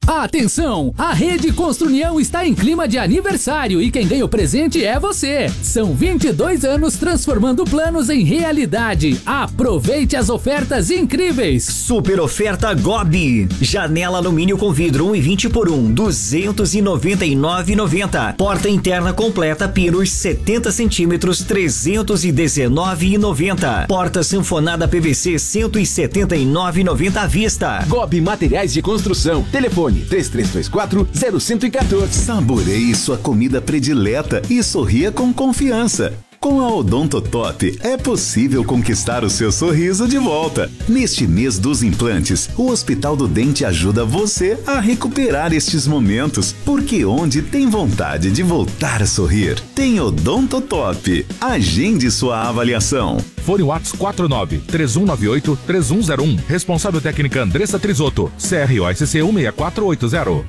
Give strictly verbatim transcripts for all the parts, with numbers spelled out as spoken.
Atenção! A Rede Construnião está em clima de aniversário e quem ganha o presente é você. São vinte e dois anos transformando planos em realidade. Aproveite as ofertas incríveis. Super oferta Gobi. Janela alumínio com vidro um e vinte por um, duzentos e noventa e nove reais e noventa centavos. Porta interna completa pinos setenta centímetros, trezentos e dezenove reais e noventa centavos. Porta sanfonada P V C cento e setenta e nove reais e noventa centavos à vista. Gobi Materiais de Construção. Telefone três três dois quatro, zero um um quatro. Saboreie sua comida predileta e sorria com confiança. Com a Odontotop é possível conquistar o seu sorriso de volta. Neste mês dos implantes, o Hospital do Dente ajuda você a recuperar estes momentos, porque onde tem vontade de voltar a sorrir, tem Odontotop. Agende sua avaliação. Fone WhatsApp quatro nove três um nove oito três um zero um. Responsável técnica Andressa Trisotto. C R O S C um seis quatro oito zero.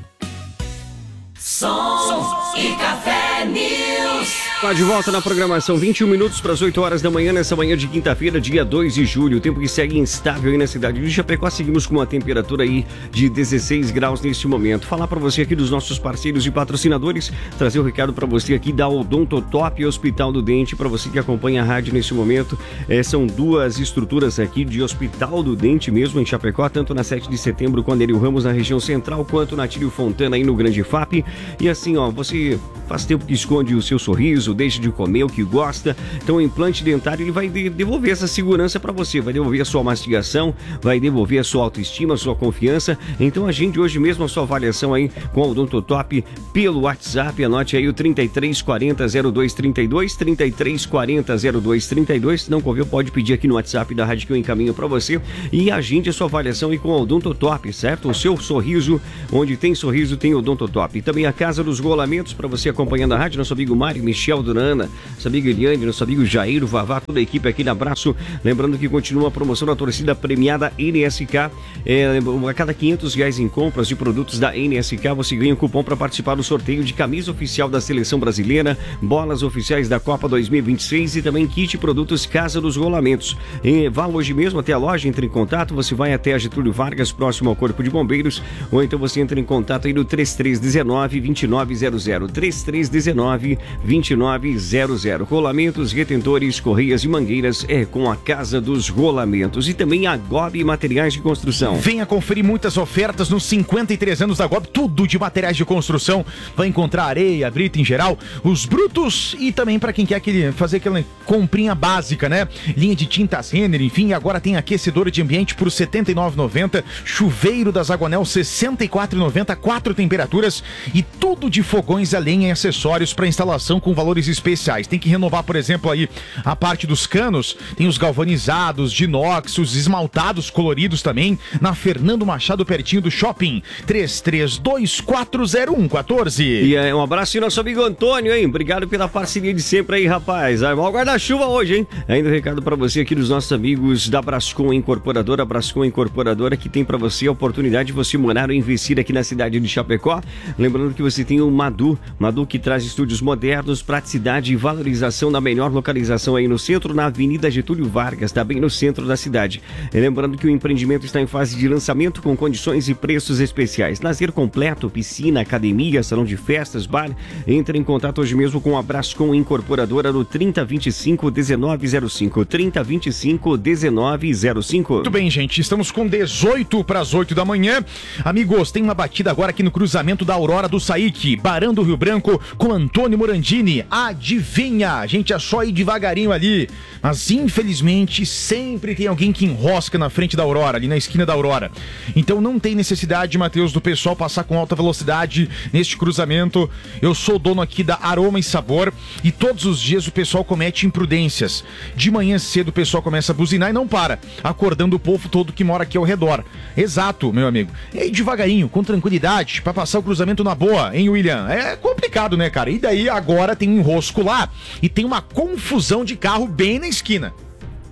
Som e Café News. Tá de volta na programação, vinte e um minutos para as oito horas da manhã, nessa manhã de quinta-feira, dia dois de julho. O tempo que segue instável aí na cidade de Chapecó. Seguimos com uma temperatura aí de dezesseis graus neste momento. Falar para você aqui dos nossos parceiros e patrocinadores, trazer o um recado para você aqui da Odontotop Hospital do Dente, para você que acompanha a rádio neste momento. É, são duas estruturas aqui de Hospital do Dente mesmo em Chapecó, tanto na sete de setembro com Anélio Ramos na região central, quanto na Tílio Fontana aí no Grande F A P. E assim, ó, você faz tempo que esconde o seu sorriso, deixa de comer o que gosta, então o implante dentário ele vai devolver essa segurança para você, vai devolver a sua mastigação, vai devolver a sua autoestima, a sua confiança. Então agende hoje mesmo a sua avaliação aí com o Odontotop pelo WhatsApp, anote aí o trinta e três quarenta, zero dois trinta e dois, trinta e três quarenta, zero dois trinta e dois, se não conviu, pode pedir aqui no WhatsApp da rádio que eu encaminho para você e agende a sua avaliação aí com o Odontotop, certo? O seu sorriso, onde tem sorriso tem o Odontotop. E também a Casa dos Rolamentos, para você acompanhando a rádio, nosso amigo Mário, Michel Durana, nosso amigo Eliane, nosso amigo Jair, o Vavá, toda a equipe aqui, abraço. Lembrando que continua a promoção da torcida premiada N S K. É, a cada quinhentos reais em compras de produtos da N S K, você ganha um cupom para participar do sorteio de camisa oficial da Seleção Brasileira, bolas oficiais da Copa dois mil e vinte e seis e também kit produtos Casa dos Rolamentos. E vá hoje mesmo até a loja, entre em contato, você vai até a Getúlio Vargas, próximo ao Corpo de Bombeiros, ou então você entra em contato aí no três três um nove, dois nove zero zero, três três um nove, dois nove zero zero. Rolamentos, retentores, correias e mangueiras é com a Casa dos Rolamentos. E também a Gobi Materiais de Construção. Venha conferir muitas ofertas nos cinquenta e três anos da Gobi, tudo de materiais de construção. Vai encontrar areia, brita em geral, os brutos e também para quem quer aquele, fazer aquela comprinha básica, né? Linha de tintas Renner, enfim, agora tem aquecedor de ambiente por setenta e nove reais e noventa centavos, chuveiro das Aguanel sessenta e quatro reais e noventa centavos, quatro temperaturas e tudo de fogões a lenha e acessórios para instalação com valores especiais. Tem que renovar, por exemplo, aí a parte dos canos, tem os galvanizados, de inox, os esmaltados coloridos também, na Fernando Machado, pertinho do shopping. três três dois quatro zero um um quatro. E é, um abraço ao nosso amigo Antônio, hein? Obrigado pela parceria de sempre aí, rapaz. Armar o guarda-chuva hoje, hein? Ainda um recado para você aqui dos nossos amigos da Brascom Incorporadora, Brascom Incorporadora, que tem para você a oportunidade de você morar ou investir aqui na cidade de Chapecó. Lembrando que você tem o Madu, Madu que traz estúdios modernos, praticidade e valorização na melhor localização aí no centro, na Avenida Getúlio Vargas, tá bem no centro da cidade. E lembrando que o empreendimento está em fase de lançamento com condições e preços especiais. Lazer completo, piscina, academia, salão de festas, bar. Entre em contato hoje mesmo com a Brascom Incorporadora no trinta, vinte e cinco, dezenove zero cinco, trinta, vinte e cinco, dezenove zero cinco. Muito bem, gente, estamos com dezoito para as oito da manhã. Amigos, tem uma batida agora aqui no cruzamento da Aurora do Saíque, Barão do Rio Branco, com Antônio Morandini. Adivinha, a gente é só ir devagarinho ali, mas infelizmente sempre tem alguém que enrosca na frente da Aurora, ali na esquina da Aurora. Então não tem necessidade, Matheus, do pessoal passar com alta velocidade neste cruzamento. Eu sou dono aqui da Aroma e Sabor e todos os dias o pessoal comete imprudências. De manhã cedo o pessoal começa a buzinar e não para, acordando o povo todo que mora aqui ao redor. Exato, meu amigo. E aí devagarinho, com tranquilidade, pra passar o cruzamento na boa, hein, William? É complicado, né, cara? E daí agora tem um enrosco lá e tem uma confusão de carro bem na esquina.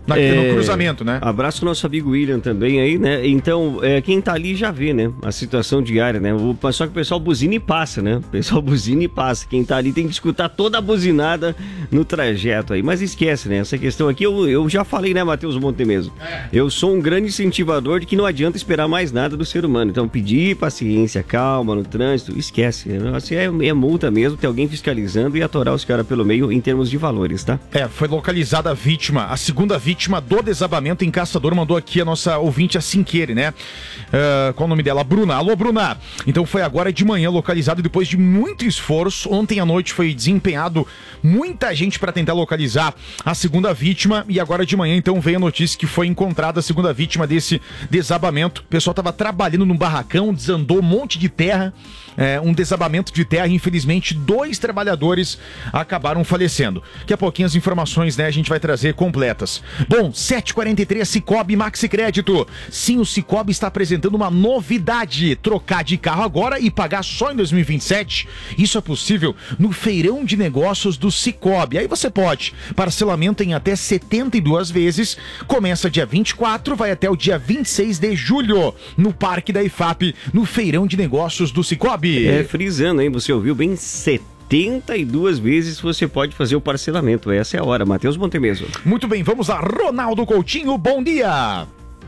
Na, é, no cruzamento, né? Abraço ao nosso amigo William também aí, né? Então, é, quem tá ali já vê, né? A situação diária, né? O, só que o pessoal buzina e passa, né? O pessoal buzina e passa. Quem tá ali tem que escutar toda a buzinada no trajeto aí. Mas esquece, né? Essa questão aqui, eu, eu já falei, né, Matheus Montemesmo? Eu sou um grande incentivador de que não adianta esperar mais nada do ser humano. Então, pedir paciência, calma no trânsito, esquece. Assim, é, é multa mesmo, ter alguém fiscalizando e atorar os caras pelo meio em termos de valores, tá? É, foi localizada a vítima, a segunda vítima Vítima do desabamento em Caçador, mandou aqui a nossa ouvinte, a Sinqueire, né? Uh, qual o nome dela? Bruna. Alô, Bruna! Então foi agora de manhã localizado depois de muito esforço. Ontem à noite foi desempenhado muita gente para tentar localizar a segunda vítima e agora de manhã então veio a notícia que foi encontrada a segunda vítima desse desabamento. O pessoal estava trabalhando num barracão, desandou um monte de terra, é, um desabamento de terra, infelizmente dois trabalhadores acabaram falecendo. Daqui a pouquinho as informações, né, a gente vai trazer completas. Bom, sete e quarenta e três, Cicobi Maxi Crédito. Sim, o Cicobi está apresentando uma novidade. Trocar de carro agora e pagar só em dois mil e vinte e sete. Isso é possível no feirão de negócios do Cicobi. Aí você pode. Parcelamento em até setenta e duas vezes. Começa dia vinte e quatro, vai até o dia vinte e seis de julho. No Parque da I F A P, no feirão de negócios do Cicobi. É, frisando, hein? Você ouviu bem, setenta setenta e duas vezes você pode fazer o parcelamento. Essa é a hora. Matheus Montemesmo. Muito bem, vamos lá. Ronaldo Coutinho, bom dia.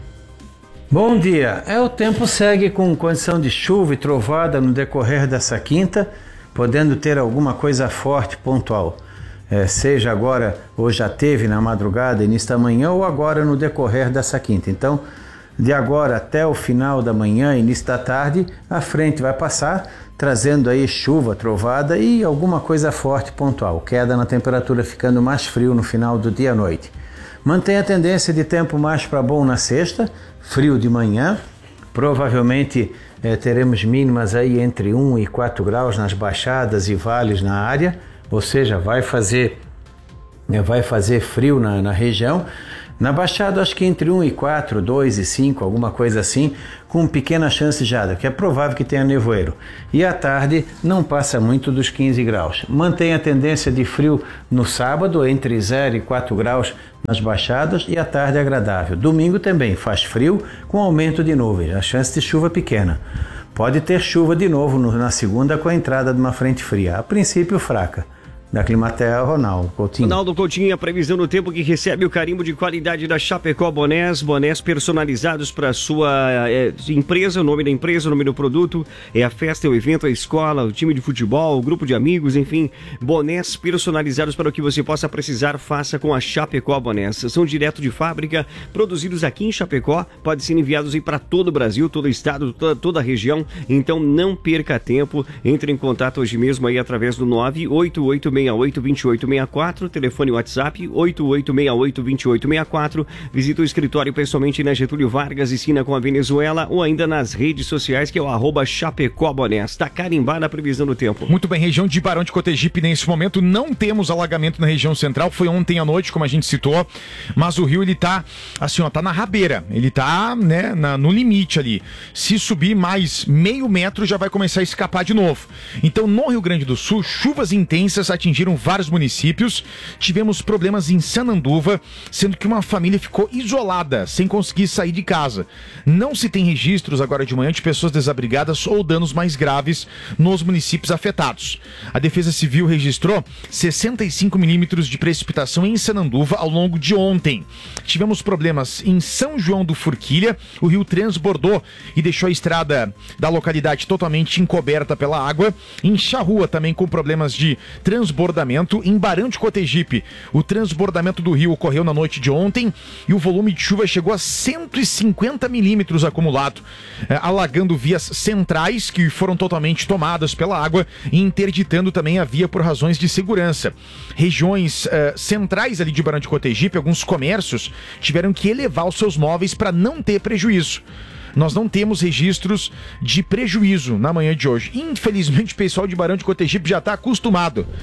Bom dia. É, o tempo segue com condição de chuva e trovada no decorrer dessa quinta, podendo ter alguma coisa forte pontual. É, seja agora, ou já teve na madrugada, início da manhã, ou agora no decorrer dessa quinta. Então, de agora até o final da manhã, início da tarde, a frente vai passar, trazendo aí chuva, trovada e alguma coisa forte pontual. Queda na temperatura ficando mais frio no final do dia à noite. Mantém a tendência de tempo mais para bom na sexta, frio de manhã. Provavelmente eh, teremos mínimas aí entre um e quatro graus nas baixadas e vales na área, ou seja, vai fazer, eh, vai fazer frio na, na região. Na Baixada, acho que entre um e quatro, dois e cinco, alguma coisa assim, com pequena chance de geada, que é provável que tenha nevoeiro. E à tarde não passa muito dos quinze graus. Mantém a tendência de frio no sábado, entre zero e quatro graus nas Baixadas, e à tarde é agradável. Domingo também faz frio, com aumento de nuvens, a chance de chuva pequena. Pode ter chuva de novo no, na segunda com a entrada de uma frente fria, a princípio fraca. Da Climatea, Ronaldo Coutinho. Ronaldo Coutinho, a previsão do tempo que recebe o carimbo de qualidade da Chapecó Bonés, bonés personalizados para sua é, empresa, o nome da empresa, o nome do produto, é a festa, é o evento, a escola, o time de futebol, o grupo de amigos, enfim, bonés personalizados para o que você possa precisar, faça com a Chapecó Bonés. São direto de fábrica, produzidos aqui em Chapecó, podem ser enviados aí para todo o Brasil, todo o estado, toda, toda a região, então não perca tempo, entre em contato hoje mesmo aí através do nove oito oito seis oito, dois oito seis quatro, telefone WhatsApp oito oito seis oito, dois oito seis quatro, visita o escritório pessoalmente na Getúlio Vargas, esquina com a Venezuela, ou ainda nas redes sociais, que é o arroba Chapecó Bonés. Está carimbada a previsão do tempo. Muito bem, região de Barão de Cotegipe, nesse momento não temos alagamento na região central, foi ontem à noite, como a gente citou, mas o rio ele tá, assim ó, tá na rabeira, ele tá, né, na, no limite ali. Se subir mais meio metro, já vai começar a escapar de novo. Então, no Rio Grande do Sul, chuvas intensas atingiram vários municípios. Tivemos problemas em Sananduva, sendo que uma família ficou isolada, sem conseguir sair de casa. Não se tem registros agora de manhã de pessoas desabrigadas ou danos mais graves nos municípios afetados. A Defesa Civil registrou sessenta e cinco milímetros de precipitação em Sananduva ao longo de ontem. Tivemos problemas em São João do Forquilha, o rio transbordou e deixou a estrada da localidade totalmente encoberta pela água. Em Charrua também com problemas de transbordamento. Em Barão de Cotegipe, o transbordamento do rio ocorreu na noite de ontem e o volume de chuva chegou a cento e cinquenta milímetros acumulado, eh, alagando vias centrais que foram totalmente tomadas pela água e interditando também a via por razões de segurança. Regiões eh, centrais ali de Barão de Cotegipe, alguns comércios tiveram que elevar os seus móveis para não ter prejuízo. Nós não temos registros de prejuízo na manhã de hoje. Infelizmente, o pessoal de Barão de Cotegipe já está acostumado.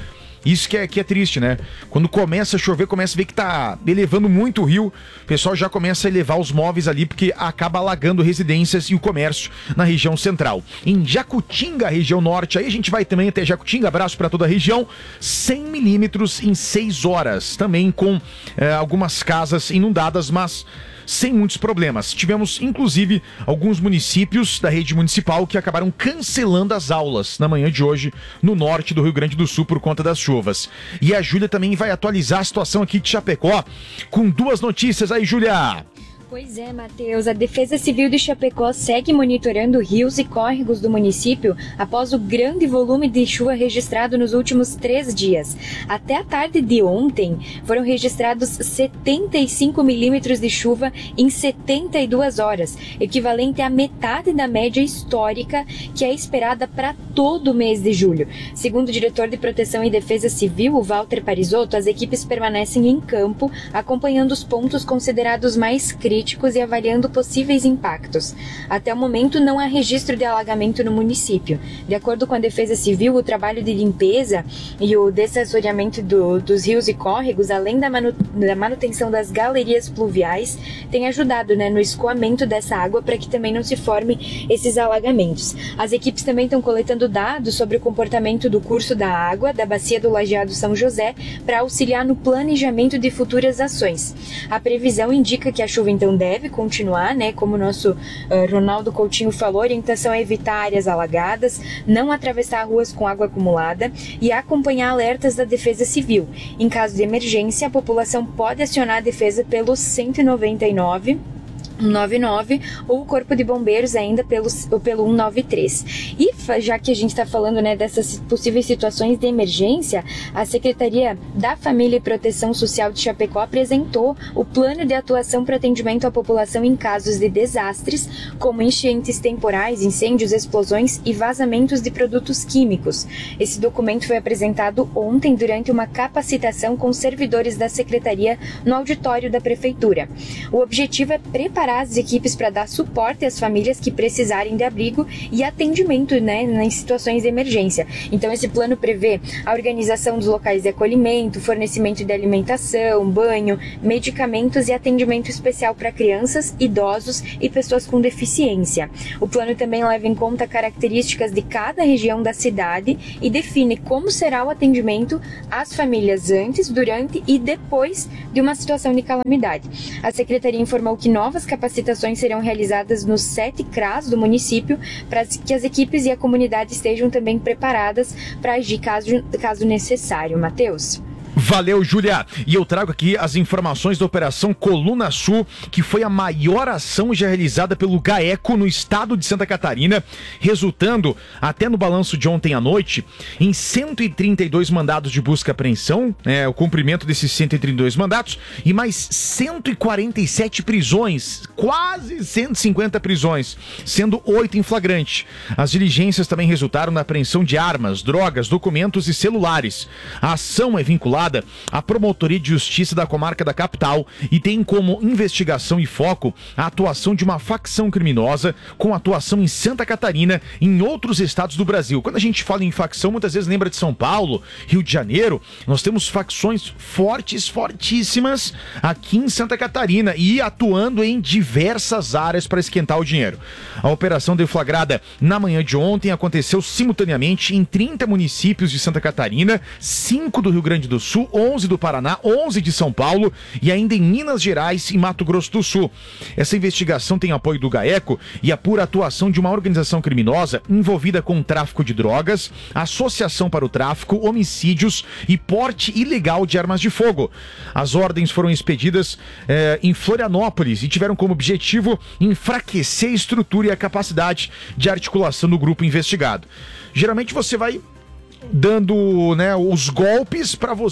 Isso que é, que é triste, né? Quando começa a chover, começa a ver que tá elevando muito o rio, o pessoal já começa a elevar os móveis ali, porque acaba alagando residências e o comércio na região central. Em Jacutinga, região norte, aí a gente vai também até Jacutinga, abraço para toda a região, cem milímetros em seis horas, também com eh, algumas casas inundadas, mas sem muitos problemas. Tivemos, inclusive, alguns municípios da rede municipal que acabaram cancelando as aulas na manhã de hoje no norte do Rio Grande do Sul por conta das chuvas. E a Júlia também vai atualizar a situação aqui de Chapecó com duas notícias aí, Júlia. Pois é, Matheus, a Defesa Civil de Chapecó segue monitorando rios e córregos do município após o grande volume de chuva registrado nos últimos três dias. Até a tarde de ontem, foram registrados setenta e cinco milímetros de chuva em setenta e duas horas, equivalente à metade da média histórica que é esperada para todo o mês de julho. Segundo o diretor de Proteção e Defesa Civil, o Walter Parisotto, as equipes permanecem em campo, acompanhando os pontos considerados mais críticos e avaliando possíveis impactos. Até o momento, não há registro de alagamento no município. De acordo com a Defesa Civil, o trabalho de limpeza e o desassoreamento do, dos rios e córregos, além da, manu, da manutenção das galerias pluviais, tem ajudado, né, no escoamento dessa água para que também não se forme esses alagamentos. As equipes também estão coletando dados sobre o comportamento do curso da água da bacia do Lajeado São José para auxiliar no planejamento de futuras ações. A previsão indica que a chuva então deve continuar, né? Como o nosso uh, Ronaldo Coutinho falou, a orientação é evitar áreas alagadas, não atravessar ruas com água acumulada e acompanhar alertas da Defesa Civil. Em caso de emergência, a população pode acionar a defesa pelo cento e noventa e nove noventa e nove ou o Corpo de Bombeiros ainda pelo, pelo cento e noventa e três. E já que a gente está falando, né, dessas possíveis situações de emergência, a Secretaria da Família e Proteção Social de Chapecó apresentou o plano de atuação para atendimento à população em casos de desastres, como enchentes temporais, incêndios, explosões e vazamentos de produtos químicos. Esse documento foi apresentado ontem durante uma capacitação com servidores da Secretaria no auditório da Prefeitura. O objetivo é preparar as equipes para dar suporte às famílias que precisarem de abrigo e atendimento, né, em situações de emergência. Então, esse plano prevê a organização dos locais de acolhimento, fornecimento de alimentação, banho, medicamentos e atendimento especial para crianças, idosos e pessoas com deficiência. O plano também leva em conta características de cada região da cidade e define como será o atendimento às famílias antes, durante e depois de uma situação de calamidade. A Secretaria informou que novas capacitações serão realizadas nos sete C R A S do município para que as equipes e a comunidade estejam também preparadas para agir caso, caso necessário. Matheus? Valeu, Júlia. E eu trago aqui as informações da Operação Coluna Sul, que foi a maior ação já realizada pelo GAECO no estado de Santa Catarina, resultando, até no balanço de ontem à noite, em cento e trinta e dois mandados de busca e apreensão, né, o cumprimento desses cento e trinta e dois mandatos, e mais cento e quarenta e sete prisões, quase cento e cinquenta prisões, sendo oito em flagrante. As diligências também resultaram na apreensão de armas, drogas, documentos e celulares. A ação é vinculada à Promotoria de Justiça da Comarca da Capital e tem como investigação e foco a atuação de uma facção criminosa com atuação em Santa Catarina e em outros estados do Brasil. Quando a gente fala em facção, muitas vezes lembra de São Paulo, Rio de Janeiro. Nós temos facções fortes, fortíssimas aqui em Santa Catarina e atuando em diversas áreas para esquentar o dinheiro. A operação deflagrada na manhã de ontem aconteceu simultaneamente em trinta municípios de Santa Catarina, cinco do Rio Grande do Sul, onze do Paraná, onze de São Paulo e ainda em Minas Gerais e Mato Grosso do Sul. Essa investigação tem apoio do GAECO e apura a atuação de uma organização criminosa envolvida com tráfico de drogas, associação para o tráfico, homicídios e porte ilegal de armas de fogo. As ordens foram expedidas eh, em Florianópolis e tiveram como objetivo enfraquecer a estrutura e a capacidade de articulação do grupo investigado. Geralmente você vai dando, né, os golpes para você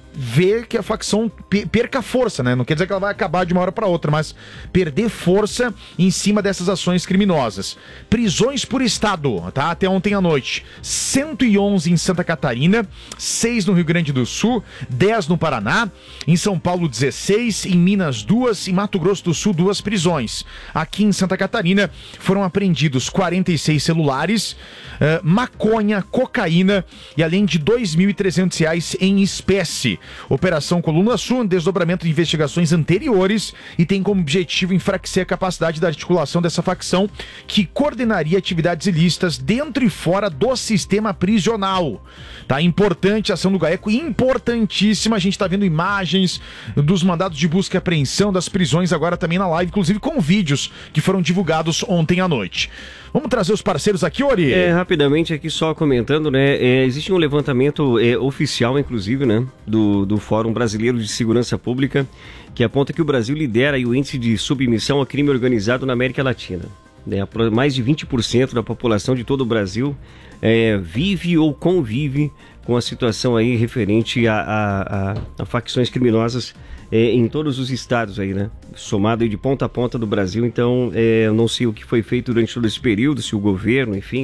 ver que a facção perca força, né? Não quer dizer que ela vai acabar de uma hora para outra, mas perder força em cima dessas ações criminosas. Prisões por estado, tá? Até ontem à noite. cento e onze em Santa Catarina, seis no Rio Grande do Sul, dez no Paraná, em São Paulo dezesseis, em Minas duas, em Mato Grosso do Sul duas prisões. Aqui em Santa Catarina foram apreendidos quarenta e seis celulares, uh, maconha, cocaína e além de dois mil e trezentos reais em espécie. Operação Coluna Sul, um desdobramento de investigações anteriores e tem como objetivo enfraquecer a capacidade da articulação dessa facção que coordenaria atividades ilícitas dentro e fora do sistema prisional. Tá importante a ação do GAECO, importantíssima. A gente tá vendo imagens dos mandados de busca e apreensão das prisões agora também na live, inclusive com vídeos que foram divulgados ontem à noite. Vamos trazer os parceiros aqui, Ori? É, rapidamente aqui só comentando, né, é, existe um levantamento é, oficial, inclusive, né, do, do Fórum Brasileiro de Segurança Pública, que aponta que o Brasil lidera aí o índice de submissão ao crime organizado na América Latina. Né, mais de vinte por cento da população de todo o Brasil é, vive ou convive com a situação aí referente a, a, a, a facções criminosas É, em todos os estados aí, né? Somado aí de ponta a ponta do Brasil. Então, é, eu não sei o que foi feito durante todo esse período, se o governo, enfim,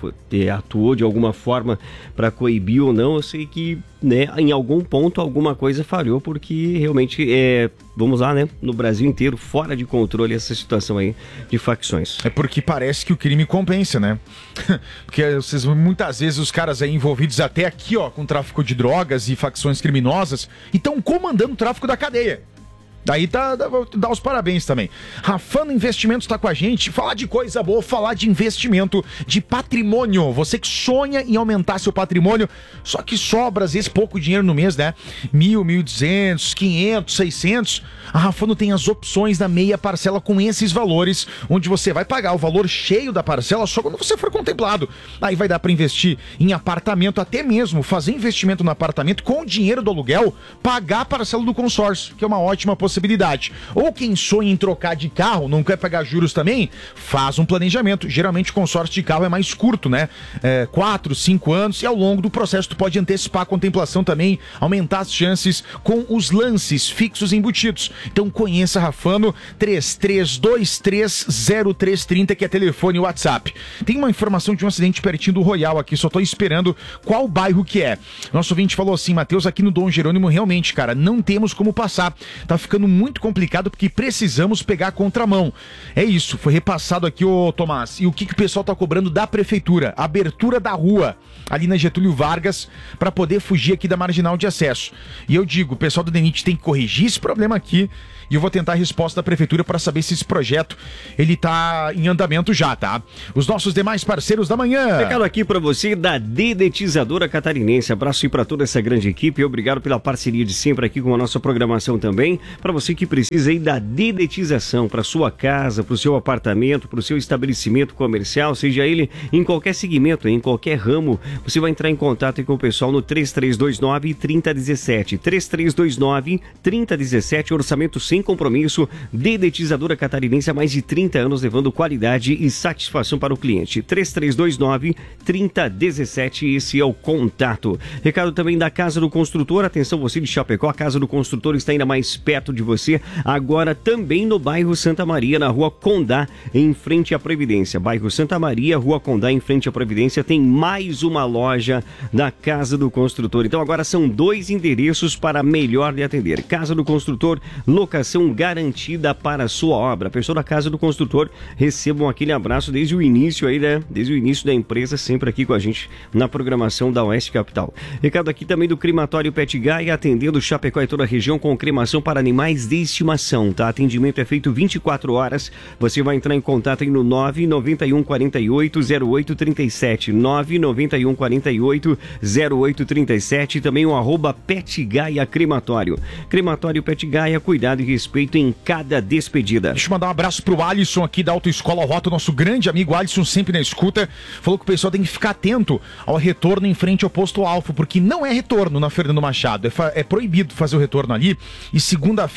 atuou de alguma forma para coibir ou não. Eu sei que, né, em algum ponto alguma coisa falhou, porque realmente é, vamos lá, né, no Brasil inteiro, fora de controle essa situação aí de facções. É porque parece que o crime compensa, né? Porque vocês, muitas vezes os caras aí envolvidos até aqui, ó, com tráfico de drogas e facções criminosas, e estão comandando o tráfico da cadeia. Daí tá, dá, dá os parabéns também. Rafano Investimentos tá com a gente. Falar de coisa boa, falar de investimento, de patrimônio. Você que sonha em aumentar seu patrimônio, só que sobra às vezes pouco dinheiro no mês, né? Mil, mil e duzentos, quinhentos, seiscentos. A Rafano tem as opções da meia parcela com esses valores, onde você vai pagar o valor cheio da parcela só quando você for contemplado. Aí vai dar para investir em apartamento, até mesmo fazer investimento no apartamento com o dinheiro do aluguel, pagar a parcela do consórcio, que é uma ótima possibilidade. possibilidade. Ou quem sonha em trocar de carro, não quer pagar juros também, faz um planejamento. Geralmente o consórcio de carro é mais curto, né? É, quatro, cinco anos, e ao longo do processo tu pode antecipar a contemplação também, aumentar as chances com os lances fixos embutidos. Então conheça a Rafano, três três dois três zero três três zero, que é telefone e WhatsApp. Tem uma informação de um acidente pertinho do Royal aqui, só tô esperando qual bairro que é. Nosso ouvinte falou assim, Matheus, aqui no Dom Jerônimo, realmente, cara, não temos como passar. Tá ficando muito complicado porque precisamos pegar a contramão. É isso, foi repassado aqui, ô Tomás. E o que, que o pessoal tá cobrando da prefeitura? Abertura da rua, ali na Getúlio Vargas, para poder fugir aqui da marginal de acesso. E eu digo, o pessoal do DENIT tem que corrigir esse problema aqui. E eu vou tentar a resposta da prefeitura para saber se esse projeto ele tá em andamento já, tá? Os nossos demais parceiros da manhã. Recado aqui para você da Dedetizadora Catarinense. Abraço aí para toda essa grande equipe e obrigado pela parceria de sempre aqui com a nossa programação também. Para você que precisa aí da dedetização para sua casa, para o seu apartamento, para o seu estabelecimento comercial, seja ele em qualquer segmento, em qualquer ramo, você vai entrar em contato aí com o pessoal no três três dois nove, três zero um sete. três três dois nove, três zero um sete, orçamento sem compromisso. Dedetizadora Catarinense há mais de trinta anos, levando qualidade e satisfação para o cliente. três três dois nove, três zero um sete, esse é o contato. Recado também da Casa do Construtor. Atenção, você de Chapecó, a Casa do Construtor está ainda mais perto de você, agora também no bairro Santa Maria, na Rua Condá, em frente à Previdência. Bairro Santa Maria, Rua Condá, em frente à Previdência, tem mais uma loja da Casa do Construtor. Então agora são dois endereços para melhor lhe atender. Casa do Construtor, locação garantida para a sua obra. Pessoal da Casa do Construtor, recebam aquele abraço desde o início aí, né? Desde o início da empresa, sempre aqui com a gente na programação da Oeste Capital. Recado aqui também do Crematório Pet Guy, atendendo Chapecó e toda a região com cremação para animais de estimação, tá? Atendimento é feito vinte e quatro horas. Você vai entrar em contato aí no nove nove um quatro oito zero oito três sete, nove nove um quatro oito zero oito três sete, também o arroba Pet Gaia Crematório. Crematório Pet Gaia, cuidado e respeito em cada despedida. Deixa eu mandar um abraço pro Alisson aqui da Autoescola Rota, nosso grande amigo Alisson, sempre na escuta. Falou que o pessoal tem que ficar atento ao retorno em frente ao posto Alfa, porque não é retorno na Fernando Machado, é, é proibido fazer o retorno ali. E segunda-feira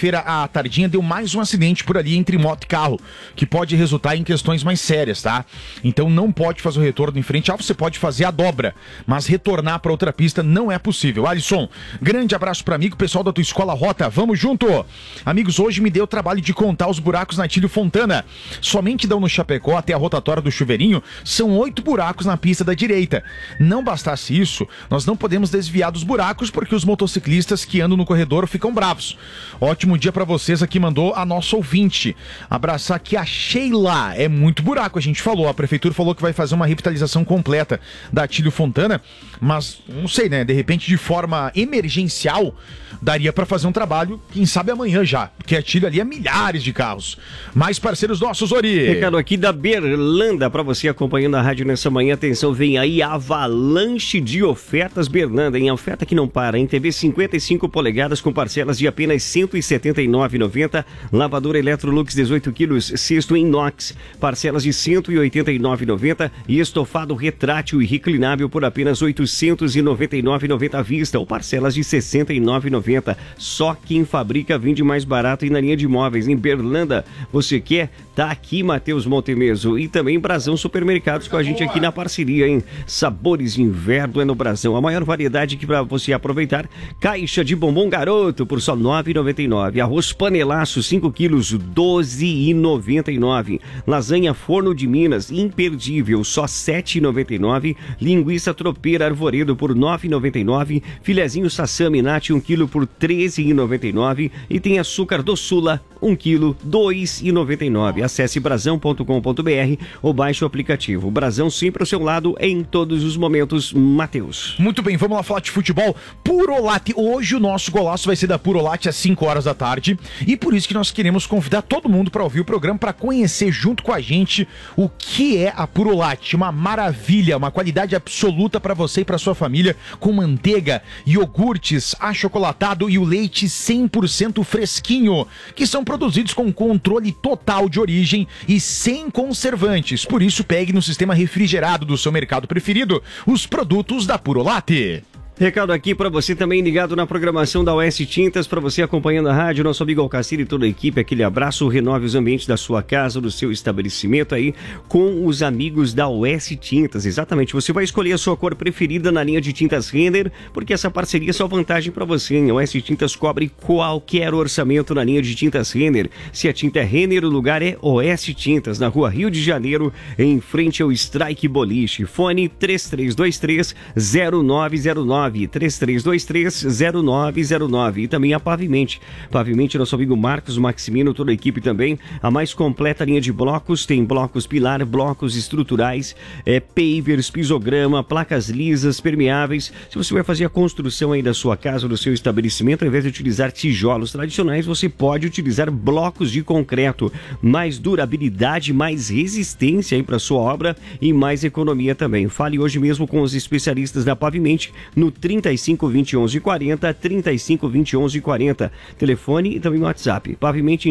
quinta-feira à tardinha deu mais um acidente por ali entre moto e carro, que pode resultar em questões mais sérias, tá? Então não pode fazer o retorno em frente ao, você pode fazer a dobra, mas retornar para outra pista não é possível. Alisson, grande abraço para amigo, pessoal da tua escola Rota, vamos junto! Amigos, hoje me deu o trabalho de contar os buracos na Tílio Fontana. Somente dão no Chapecó até a rotatória do Chuveirinho, são oito buracos na pista da direita. Não bastasse isso, nós não podemos desviar dos buracos porque os motociclistas que andam no corredor ficam bravos. Ótimo dia para vocês, aqui mandou a nossa ouvinte. Abraçar aqui a Sheila. É muito buraco, a gente falou. A prefeitura falou que vai fazer uma revitalização completa da Tílio Fontana, mas não sei, né? De repente, de forma emergencial, daria para fazer um trabalho, quem sabe amanhã já, porque a Tílio ali é milhares de carros. Mais parceiros nossos, Ori. Recado aqui da Berlanda para você acompanhando a rádio nessa manhã. Atenção, vem aí a avalanche de ofertas Berlanda, em oferta que não para, em T V cinquenta e cinco polegadas com parcelas de apenas cento e setenta e nove reais e noventa centavos, lavadora Electrolux dezoito quilos, cesto inox, parcelas de cento e oitenta e nove reais e noventa centavos e estofado retrátil e reclinável por apenas oitocentos e noventa e nove reais e noventa centavos à vista ou parcelas de sessenta e nove reais e noventa centavos. Só quem fabrica vende mais barato e na linha de imóveis em Berlanda. Você quer? Tá aqui Matheus Montemeso e também Brasão Supermercados com a gente aqui na parceria, hein? Sabores de inverno é no Brasão. A maior variedade que para você aproveitar. Caixa de bombom garoto por só nove reais e noventa e nove centavos. Arroz panelaço cinco quilos, doze reais e noventa e nove centavos. Lasanha Forno de Minas, imperdível, só sete reais e noventa e nove centavos. Linguiça tropeira Arvoredo por nove reais e noventa e nove centavos. Filezinho Sassami Nati um quilo por treze reais e noventa e nove centavos. E tem açúcar do Sula um quilo, dois reais e noventa e nove centavos. Acesse brasão ponto com ponto br ou baixe o aplicativo. Brasão sempre ao seu lado em todos os momentos, Matheus. Muito bem, vamos lá falar de futebol. Purolate, hoje o nosso golaço vai ser da Purolate às cinco horas da tarde e por isso que nós queremos convidar todo mundo para ouvir o programa, para conhecer junto com a gente o que é a Purolate. Uma maravilha, uma qualidade absoluta para você e para sua família, com manteiga, iogurtes, achocolatado e o leite cem por cento fresquinho, que são produzidos com controle total de origem e sem conservantes. Por isso, pegue no sistema refrigerado do seu mercado preferido os produtos da Purolate. Recado aqui para você também ligado na programação da Oeste Tintas, para você acompanhando a rádio, nosso amigo Alcacir e toda a equipe, aquele abraço, renove os ambientes da sua casa, do seu estabelecimento aí, com os amigos da Oeste Tintas. Exatamente, você vai escolher a sua cor preferida na linha de tintas Renner, porque essa parceria é só vantagem para você, hein? A Oeste Tintas cobre qualquer orçamento na linha de tintas Renner. Se a tinta é Renner, o lugar é Oeste Tintas, na rua Rio de Janeiro, em frente ao Strike Boliche. Fone três três dois três zero nove zero nove. três três dois três zero nove zero nove e também a Pavimente. Pavimente, nosso amigo Marcos Maximino, toda a equipe também, a mais completa linha de blocos, tem blocos pilar, blocos estruturais, é, pavers, pisograma, placas lisas, permeáveis. Se você vai fazer a construção aí da sua casa, do seu estabelecimento, ao invés de utilizar tijolos tradicionais, você pode utilizar blocos de concreto, mais durabilidade, mais resistência aí para sua obra e mais economia também. Fale hoje mesmo com os especialistas da Pavimente no trinta e cinco, vinte e onze, quarenta, trinta e cinco, vinte e onze, quarenta. Telefone e também no WhatsApp. Pavimente